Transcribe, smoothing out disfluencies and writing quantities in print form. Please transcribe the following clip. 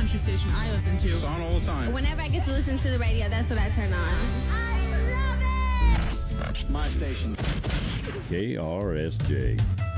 country station I listen to. It's on all the time. Whenever I get to listen to the radio, that's what I turn on. I love it! My station. KRSJ.